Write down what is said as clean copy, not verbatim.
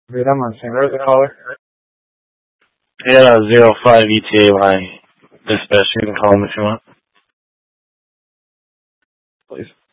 Wait, I'm on Where's the caller? Yeah, 05 ETA line. Dispatch, you can call him if you want. Please.